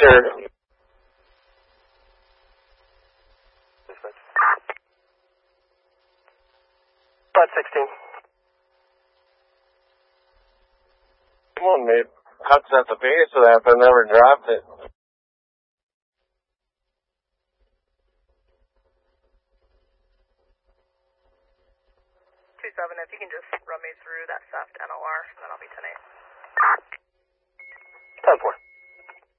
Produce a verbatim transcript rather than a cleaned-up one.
or? Flight sixteen. Come on, mate. Huck's at the base of that, but never dropped it. two seven, if you can just run me through that S E F T N O R, and then I'll be ten eight. ten four.